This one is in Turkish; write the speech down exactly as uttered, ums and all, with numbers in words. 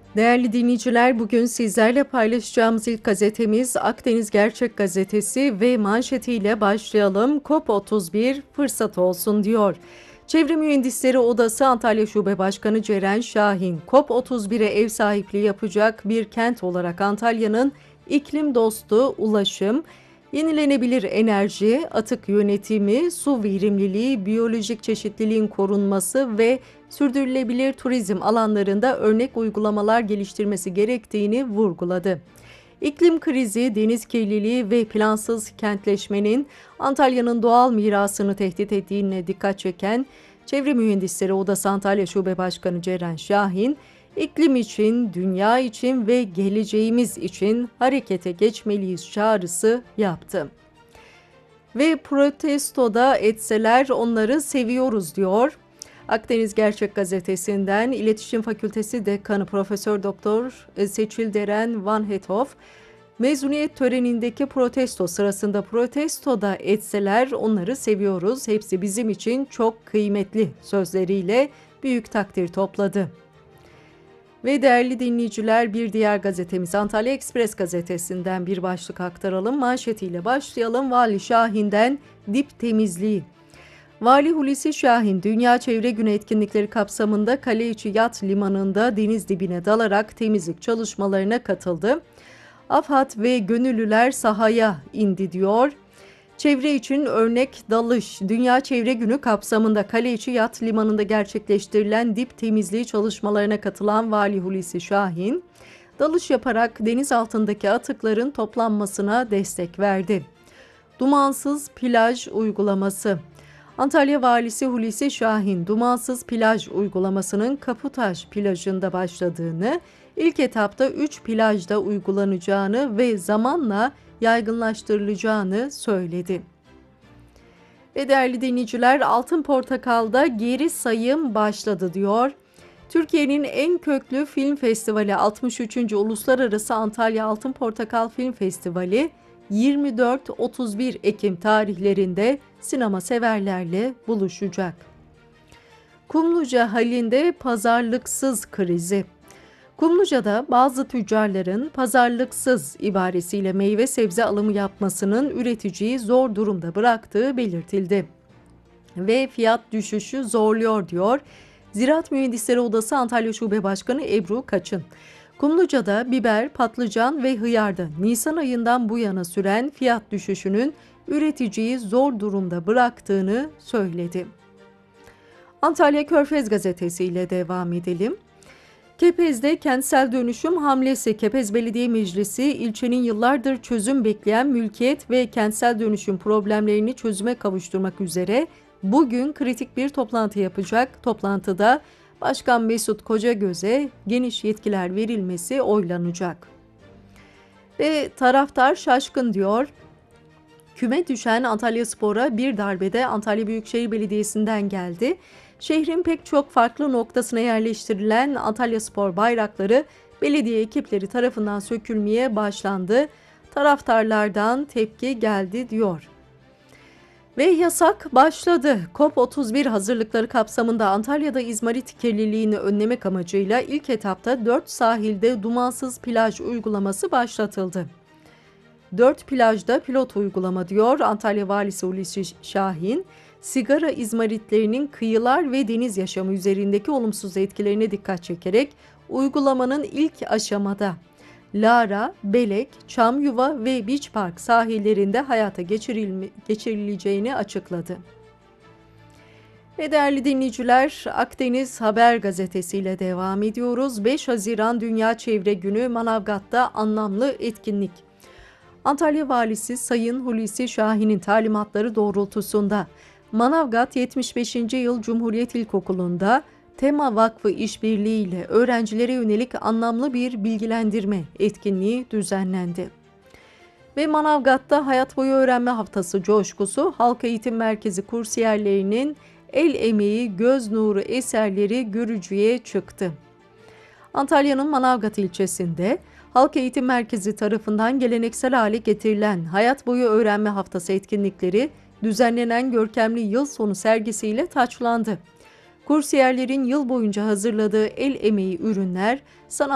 Değerli dinleyiciler, bugün sizlerle paylaşacağımız ilk gazetemiz Akdeniz Gerçek Gazetesi ve manşetiyle başlayalım. COP otuz bir fırsat olsun diyor. Çevre Mühendisleri Odası Antalya Şube Başkanı Ceren Şahin, COP otuz bire ev sahipliği yapacak bir kent olarak Antalya'nın iklim dostu ulaşım, yenilenebilir enerji, atık yönetimi, su verimliliği, biyolojik çeşitliliğin korunması ve sürdürülebilir turizm alanlarında örnek uygulamalar geliştirmesi gerektiğini vurguladı. İklim krizi, deniz kirliliği ve plansız kentleşmenin Antalya'nın doğal mirasını tehdit ettiğine dikkat çeken Çevre Mühendisleri Odası Antalya Şube Başkanı Ceren Şahin, iklim için, dünya için ve geleceğimiz için harekete geçmeliyiz çağrısı yaptı. Ve protestoda etseler onları seviyoruz diyor. Akdeniz Gerçek Gazetesi'nden İletişim Fakültesi Dekanı Profesör Doktor Seçil Deren Van Hethoff, mezuniyet törenindeki protesto sırasında protestoda etseler onları seviyoruz, hepsi bizim için çok kıymetli sözleriyle büyük takdir topladı. Ve değerli dinleyiciler, bir diğer gazetemiz Antalya Ekspres gazetesinden bir başlık aktaralım. Manşetiyle başlayalım. Vali Şahin'den dip temizliği. Vali Hulusi Şahin, Dünya Çevre Günü etkinlikleri kapsamında Kaleiçi Yat Limanı'nda deniz dibine dalarak temizlik çalışmalarına katıldı. AFAD ve gönüllüler sahaya indi diyor. Çevre için örnek dalış. Dünya Çevre Günü kapsamında Kaleiçi Yat Limanı'nda gerçekleştirilen dip temizliği çalışmalarına katılan Vali Hulusi Şahin, dalış yaparak deniz altındaki atıkların toplanmasına destek verdi. Dumansız plaj uygulaması. Antalya Valisi Hulusi Şahin, dumansız plaj uygulamasının Kaputaş plajında başladığını, ilk etapta üç plajda uygulanacağını ve zamanla yaygınlaştırılacağını söyledi. Ve değerli dinleyiciler, Altın Portakal'da geri sayım başladı diyor. Türkiye'nin en köklü film festivali altmış üçüncü Uluslararası Antalya Altın Portakal Film Festivali yirmi dört otuz bir Ekim tarihlerinde sinema severlerle buluşacak. Kumluca halinde pazarlıksız krizi. Kumluca'da bazı tüccarların pazarlıksız ibaresiyle meyve sebze alımı yapmasının üreticiyi zor durumda bıraktığı belirtildi. Ve fiyat düşüşü zorluyor diyor Ziraat Mühendisleri Odası Antalya Şube Başkanı Ebru Kaçın. Kumluca'da biber, patlıcan ve hıyarda Nisan ayından bu yana süren fiyat düşüşünün üreticiyi zor durumda bıraktığını söyledi. Antalya Körfez Gazetesi ile devam edelim. Kepez'de kentsel dönüşüm hamlesi. Kepez Belediye Meclisi ilçenin yıllardır çözüm bekleyen mülkiyet ve kentsel dönüşüm problemlerini çözüme kavuşturmak üzere bugün kritik bir toplantı yapacak. Toplantıda Başkan Mesut Kocagöz'e geniş yetkiler verilmesi oylanacak. Ve taraftar şaşkın diyor. Küme düşen Antalyaspor'a bir darbede Antalya Büyükşehir Belediyesi'nden geldi. Şehrin pek çok farklı noktasına yerleştirilen Antalyaspor bayrakları belediye ekipleri tarafından sökülmeye başlandı. Taraftarlardan tepki geldi diyor. Ve yasak başladı. COP otuz bir hazırlıkları kapsamında Antalya'da izmarit kirliliğini önlemek amacıyla ilk etapta dört sahilde dumansız plaj uygulaması başlatıldı. dört plajda pilot uygulama diyor Antalya Valisi Hulusi Şahin. Sigara izmaritlerinin kıyılar ve deniz yaşamı üzerindeki olumsuz etkilerine dikkat çekerek uygulamanın ilk aşamada Lara, Belek, Çamyuva ve Beach Park sahillerinde hayata geçirileceğini açıkladı. Ve değerli dinleyiciler, Akdeniz Haber Gazetesi ile devam ediyoruz. beş Haziran Dünya Çevre Günü Manavgat'ta anlamlı etkinlik. Antalya Valisi Sayın Hulusi Şahin'in talimatları doğrultusunda Manavgat yetmiş beşinci Yıl Cumhuriyet İlkokulu'nda Tema Vakfı işbirliği ile öğrencilere yönelik anlamlı bir bilgilendirme etkinliği düzenlendi. Ve Manavgat'ta Hayat Boyu Öğrenme Haftası coşkusu, Halk Eğitim Merkezi kursiyerlerinin el emeği, göz nuru eserleri görücüye çıktı. Antalya'nın Manavgat ilçesinde Halk Eğitim Merkezi tarafından geleneksel hale getirilen Hayat Boyu Öğrenme Haftası etkinlikleri düzenlenen görkemli yıl sonu sergisiyle taçlandı. Kursiyerlerin yıl boyunca hazırladığı el emeği ürünler, sanat